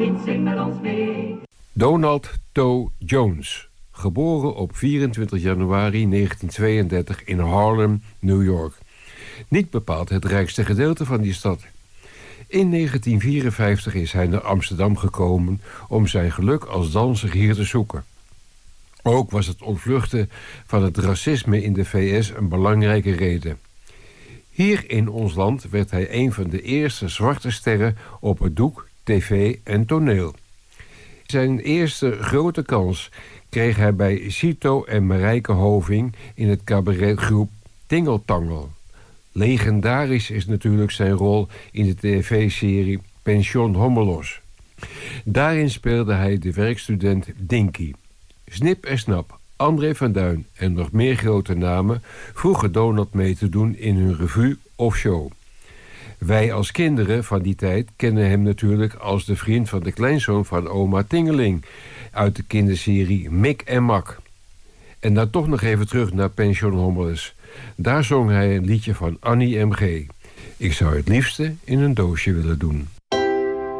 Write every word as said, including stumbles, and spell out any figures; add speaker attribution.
Speaker 1: niet, zing met ons mee.
Speaker 2: Donald Toe Jones, geboren op vierentwintig januari negentien tweeëndertig in Harlem, New York. Niet bepaald het rijkste gedeelte van die stad. In negentien vierenvijftig is hij naar Amsterdam gekomen om zijn geluk als danser hier te zoeken. Ook was het ontvluchten van het racisme in de V S een belangrijke reden. Hier in ons land werd hij een van de eerste zwarte sterren op het doek, tv en toneel. Zijn eerste grote kans kreeg hij bij Cito en Marijke Hoving in het cabaretgroep Tingeltangel. Legendarisch is natuurlijk zijn rol in de tv-serie Pension Hommelos. Daarin speelde hij de werkstudent Dinky. Snip en Snap, André van Duin en nog meer grote namen vroegen Donald mee te doen in hun revue of show. Wij als kinderen van die tijd kennen hem natuurlijk als de vriend van de kleinzoon van oma Tingeling uit de kinderserie Mik en Mak. En dan toch nog even terug naar Pension Hommeles. Daar zong hij een liedje van Annie M G. Ik zou het liefste in een doosje willen doen.